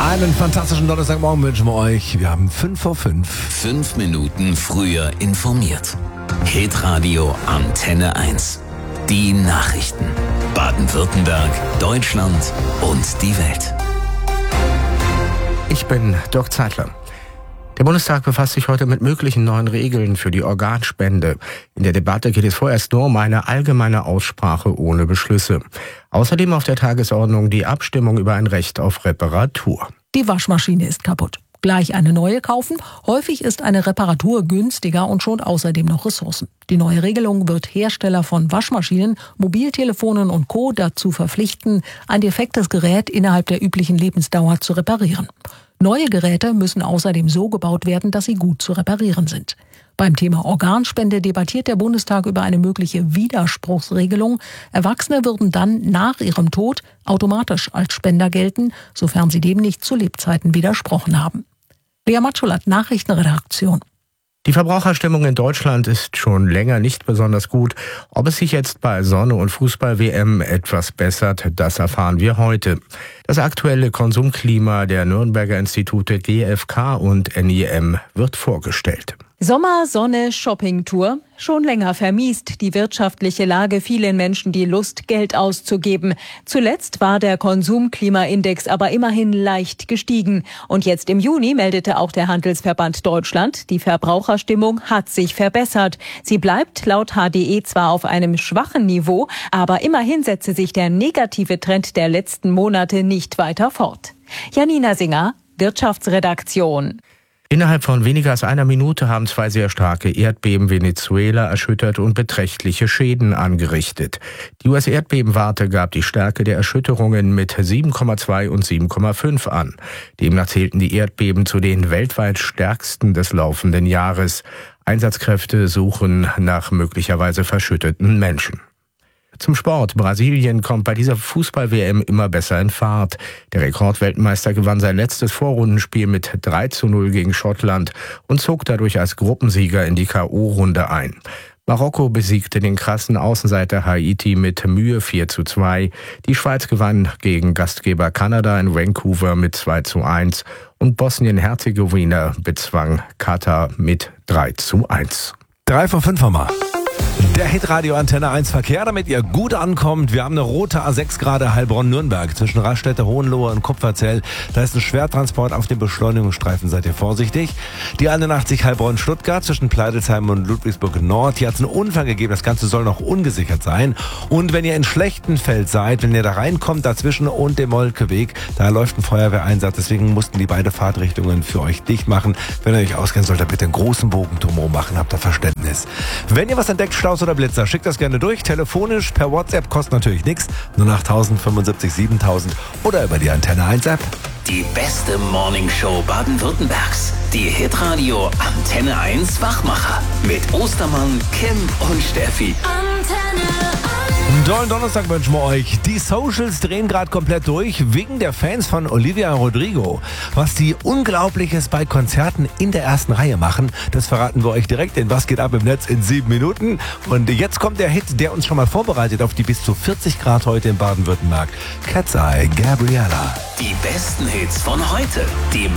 Einen fantastischen Donnerstagmorgen wünschen wir euch. Wir haben 5:05. 5 Minuten früher informiert. Hitradio Antenne 1. Die Nachrichten. Baden-Württemberg, Deutschland und die Welt. Ich bin Dirk Zeitler. Der Bundestag befasst sich heute mit möglichen neuen Regeln für die Organspende. In der Debatte geht es vorerst nur um eine allgemeine Aussprache ohne Beschlüsse. Außerdem auf der Tagesordnung die Abstimmung über ein Recht auf Reparatur. Die Waschmaschine ist kaputt. Gleich eine neue kaufen? Häufig ist eine Reparatur günstiger und schont außerdem noch Ressourcen. Die neue Regelung wird Hersteller von Waschmaschinen, Mobiltelefonen und Co. dazu verpflichten, ein defektes Gerät innerhalb der üblichen Lebensdauer zu reparieren. Neue Geräte müssen außerdem so gebaut werden, dass sie gut zu reparieren sind. Beim Thema Organspende debattiert der Bundestag über eine mögliche Widerspruchsregelung. Erwachsene würden dann nach ihrem Tod automatisch als Spender gelten, sofern sie dem nicht zu Lebzeiten widersprochen haben. Lea Matschulat, Nachrichtenredaktion. Die Verbraucherstimmung in Deutschland ist schon länger nicht besonders gut. Ob es sich jetzt bei Sonne- und Fußball-WM etwas bessert, das erfahren wir heute. Das aktuelle Konsumklima der Nürnberger Institute GfK und NIM wird vorgestellt. Sommer, Sonne, Shoppingtour. Schon länger vermiest die wirtschaftliche Lage vielen Menschen die Lust, Geld auszugeben. Zuletzt war der Konsumklimaindex aber immerhin leicht gestiegen. Und jetzt im Juni meldete auch der Handelsverband Deutschland, die Verbraucherstimmung hat sich verbessert. Sie bleibt laut HDE zwar auf einem schwachen Niveau, aber immerhin setze sich der negative Trend der letzten Monate nicht weiter fort. Janina Singer, Wirtschaftsredaktion. Innerhalb von weniger als einer Minute haben 2 sehr starke Erdbeben Venezuela erschüttert und beträchtliche Schäden angerichtet. Die US-Erdbebenwarte gab die Stärke der Erschütterungen mit 7,2 und 7,5 an. Demnach zählten die Erdbeben zu den weltweit stärksten des laufenden Jahres. Einsatzkräfte suchen nach möglicherweise verschütteten Menschen. Zum Sport. Brasilien kommt bei dieser Fußball-WM immer besser in Fahrt. Der Rekordweltmeister gewann sein letztes Vorrundenspiel mit 3:0 gegen Schottland und zog dadurch als Gruppensieger in die K.O.-Runde ein. Marokko besiegte den krassen Außenseiter Haiti mit Mühe 4:2. Die Schweiz gewann gegen Gastgeber Kanada in Vancouver mit 2:1 und Bosnien-Herzegowina bezwang Katar mit 3:1. 3:05 haben wir. Der Hitradio Antenne 1 Verkehr, damit ihr gut ankommt. Wir haben eine rote A6 gerade Heilbronn-Nürnberg zwischen Raststätte, Hohenlohe und Kupferzell. Da ist ein Schwertransport auf dem Beschleunigungsstreifen, seid ihr vorsichtig. Die 81 Heilbronn-Stuttgart zwischen Pleidelsheim und Ludwigsburg Nord. Hier hat es einen Unfall gegeben, das Ganze soll noch ungesichert sein. Und wenn ihr in Schlechtenfeld seid, wenn ihr da reinkommt dazwischen und dem Moltkeweg, da läuft ein Feuerwehreinsatz. Deswegen mussten die beiden Fahrtrichtungen für euch dicht machen. Wenn ihr euch auskennen sollt, bitte einen großen Bogen drumherum machen, habt ihr Verständnis. Wenn ihr was entdeckt, Staus oder Blitzer, schickt das gerne durch. Telefonisch, per WhatsApp, kostet natürlich nichts. Nur nach 1075 7000 oder über die Antenne 1 App. Die beste Morningshow Baden-Württembergs. Die Hitradio Antenne 1 Wachmacher. Mit Ostermann, Kim und Steffi. Einen tollen Donnerstag wünschen wir euch. Die Socials drehen gerade komplett durch, wegen der Fans von Olivia Rodrigo. Was die Unglaubliches bei Konzerten in der ersten Reihe machen, das verraten wir euch direkt in Was geht ab im Netz in 7 Minuten. Und jetzt kommt der Hit, der uns schon mal vorbereitet auf die bis zu 40 Grad heute in Baden-Württemberg. Cat's Eye, Gabriella. Die besten Hits von heute. Die